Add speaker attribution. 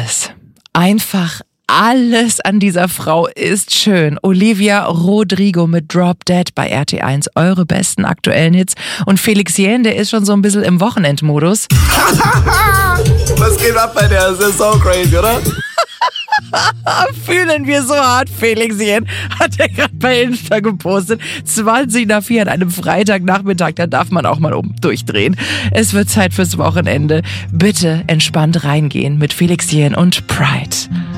Speaker 1: alles. Einfach alles an dieser Frau ist schön. Olivia Rodrigo mit Drop Dead bei RT1, eure besten aktuellen Hits. Und Felix Jähn, der ist schon so ein bisschen im Wochenendmodus.
Speaker 2: Was geht ab bei der? Das ist so crazy, oder?
Speaker 1: Fühlen wir so hart, Felix Jähn, hat er gerade bei Insta gepostet. 20:04 an einem Freitagnachmittag, da darf man auch mal durchdrehen. Es wird Zeit fürs Wochenende. Bitte entspannt reingehen mit Felix Jähn und Pride.